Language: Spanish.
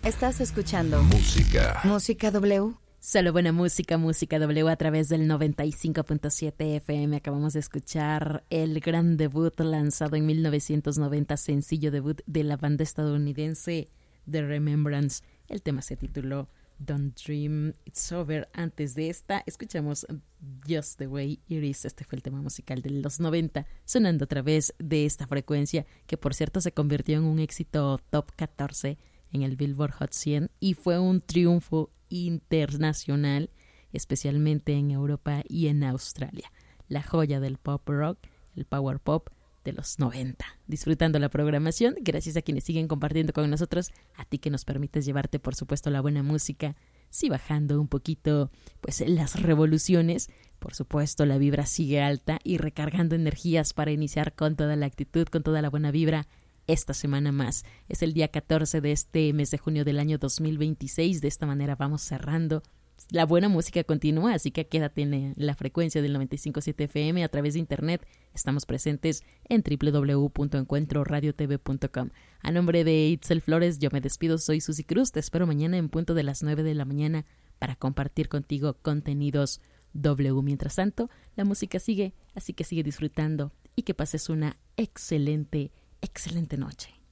Estás escuchando Música W. Solo buena música, Música W a través del 95.7 FM. Acabamos de escuchar el gran debut lanzado en 1990, sencillo debut de la banda estadounidense The Remembrance. El tema se tituló Don't Dream It's Over. Antes de esta, escuchamos Just the Way It Is. Este fue el tema musical de los 90, sonando a través de esta frecuencia, que por cierto se convirtió en un éxito top 14 en el Billboard Hot 100 y fue un triunfo internacional, especialmente en Europa y en Australia. La joya del pop rock, el power pop de los 90. Disfrutando la programación, gracias a quienes siguen compartiendo con nosotros, a ti que nos permites llevarte, por supuesto, la buena música, sí bajando un poquito pues las revoluciones, por supuesto la vibra sigue alta y recargando energías para iniciar con toda la actitud, con toda la buena vibra esta semana más. Es el día 14 de este mes de junio del año 2026. De esta manera vamos cerrando. La buena música continúa, así que quédate en la frecuencia del 95.7 FM a través de internet. Estamos presentes en www.encuentroradiotv.com. A nombre de Itzel Flores, yo me despido. Soy Susi Cruz. Te espero mañana en punto de las 9 de la mañana para compartir contigo contenidos W. Mientras tanto, la música sigue, así que sigue disfrutando y que pases una excelente noche.